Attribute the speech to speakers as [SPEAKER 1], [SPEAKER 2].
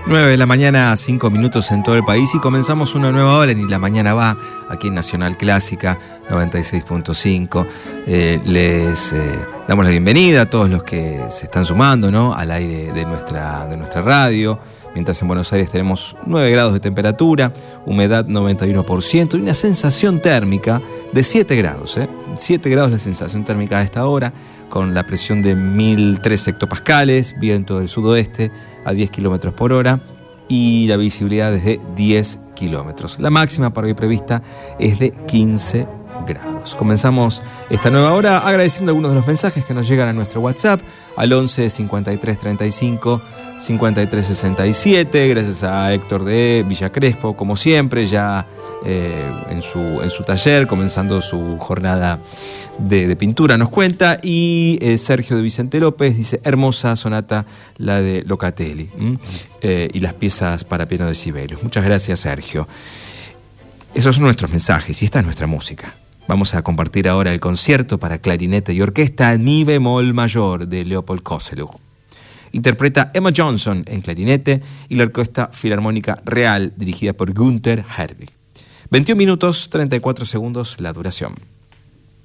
[SPEAKER 1] 9 de la mañana, 5 minutos en todo el país y comenzamos una nueva hora en Y la Mañana Va, aquí en Nacional Clásica 96.5. Les damos la bienvenida a todos los que se están sumando, ¿no?, al aire de nuestra radio. Mientras en Buenos Aires tenemos 9 grados de temperatura, humedad 91% y una sensación térmica de 7 grados. 7 grados la sensación térmica a esta hora, con la presión de 1003 hectopascales, viento del sudoeste a 10 kilómetros por hora y la visibilidad es de 10 kilómetros. La máxima para hoy prevista es de 15 grados. Comenzamos esta nueva hora agradeciendo algunos de los mensajes que nos llegan a nuestro WhatsApp al 11 53 35 53 67. Gracias a Héctor de Villa Crespo, como siempre, ya en su taller, comenzando su jornada de pintura, nos cuenta. Y Sergio de Vicente López dice: hermosa sonata la de Locatelli, y las piezas para piano de Sibelius. Muchas gracias, Sergio. Esos son nuestros mensajes y esta es nuestra música. Vamos a compartir ahora el concierto para clarinete y orquesta en mi bemol mayor de Leopold Kozeluch. Interpreta Emma Johnson en clarinete y la Orquesta Filarmónica Real dirigida por Günther Herwig. 21 minutos 34 segundos la duración.